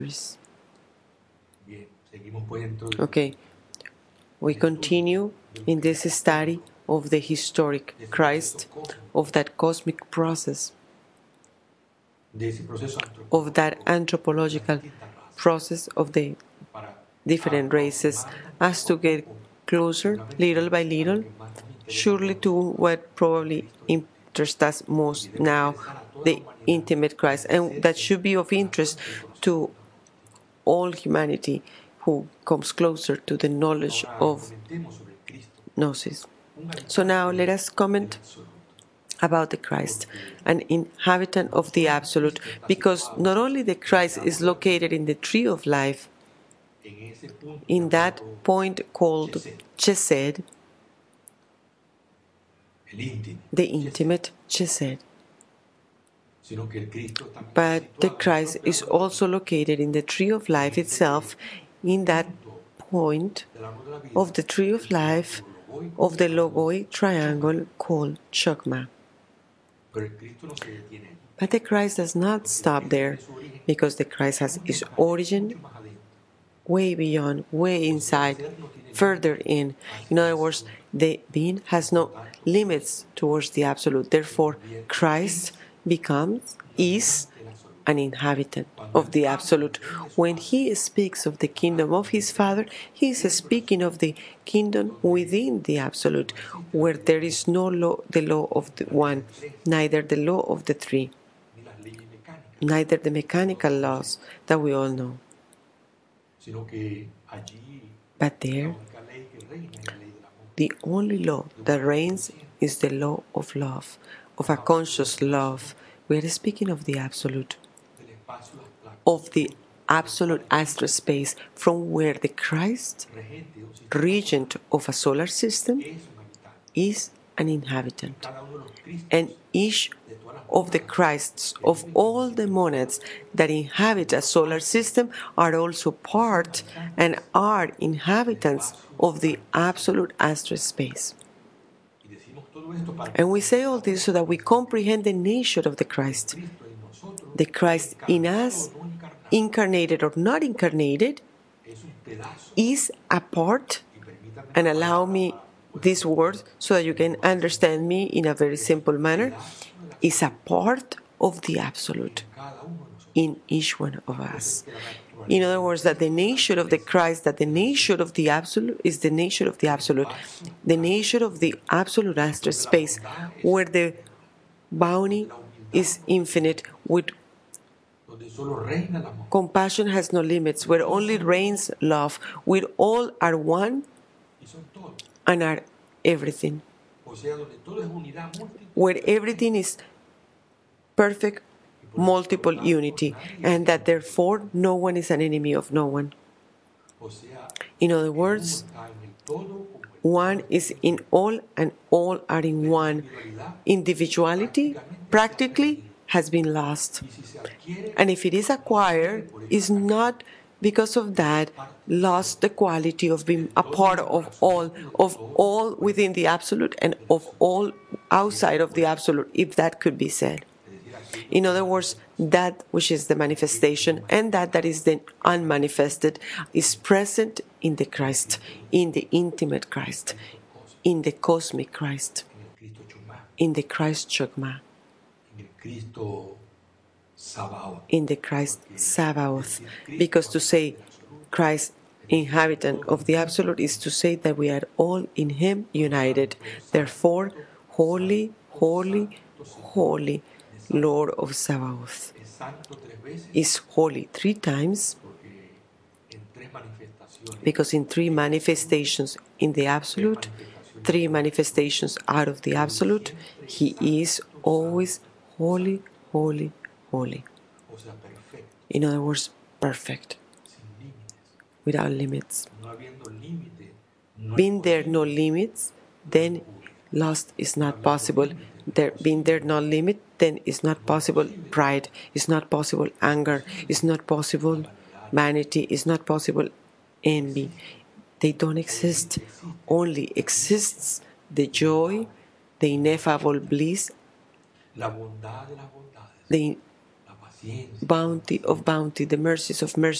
Okay, we continue in this study of the historic Christ, of that cosmic process, of that anthropological process of the different races, as to get closer, little by little, surely to what probably interests us most now, the intimate Christ, and that should be of interest to all humanity who comes closer to the knowledge of Gnosis. So now let us comment about the Christ, an inhabitant of the Absolute, because not only the Christ is located in the tree of life, in that point called Chesed, the intimate Chesed, but the Christ is also located in the tree of life itself, in that point of the tree of life of the Logoi triangle called Chokmah. But the Christ does not stop there, because the Christ has his origin way beyond, way inside, further in. In other words, the being has no limits towards the Absolute. Therefore, Christ is an inhabitant of the Absolute. When he speaks of the kingdom of his Father, he is speaking of the kingdom within the Absolute, where there is no law, the law of the one, neither the law of the three, neither the mechanical laws that we all know. But there, the only law that reigns is the law of love, of a conscious love. We are speaking of the Absolute, of the absolute astral space, from where the Christ, regent of a solar system, is an inhabitant. And each of the Christs of all the monads that inhabit a solar system are also part and are inhabitants of the absolute astral space. And we say all this so that we comprehend the nature of the Christ. The Christ in us, incarnated or not incarnated, is a part, and allow me this word so that you can understand me in a very simple manner, is a part of the Absolute in each one of us. In other words, that the nature of the Christ, that the nature of the Absolute is the nature of the Absolute, the nature of the absolute astral space, where the bounty is infinite, with compassion has no limits, where only reigns love, where all are one and are everything, where everything is perfect, multiple unity, and that therefore no one is an enemy of no one. In other words, one is in all and all are in one. Individuality practically has been lost. And if it is acquired, is not because of that lost the quality of being a part of all within the Absolute and of all outside of the Absolute, if that could be said. In other words, that which is the manifestation and that is the unmanifested is present in the Christ, in the intimate Christ, in the cosmic Christ, in the Christ Chokmah, in the Christ Sabaoth. Because to say Christ inhabitant of the Absolute is to say that we are all in Him united. Therefore, holy, holy, holy, Lord of Sabaoth is holy 3 times, because in 3 manifestations in the Absolute, 3 manifestations out of the Absolute, He is always holy, holy, holy. In other words, perfect, without limits. Being there no limits, then lost is not possible. Being there no limit, then is not possible pride, is not possible anger, is not possible vanity, is not possible envy. They don't exist. Only exists the joy, the ineffable bliss, the bounty of bounty, the mercies of mercy.